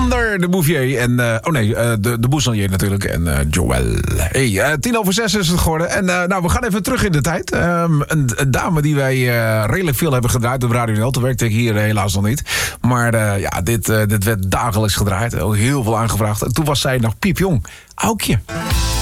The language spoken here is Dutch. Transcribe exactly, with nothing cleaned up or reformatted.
Sander de Bouvier en... Uh, oh nee, uh, de, de Boezelier natuurlijk. En uh, Joël. Hey, uh, tien over zes is het geworden. En uh, nou, we gaan even terug in de tijd. Um, een, een dame die wij uh, redelijk veel hebben gedraaid op Radio nul. Toen werkte ik hier uh, helaas nog niet. Maar uh, ja, dit, uh, dit werd dagelijks gedraaid. Heel veel aangevraagd. En toen was zij nog piepjong. Aukje.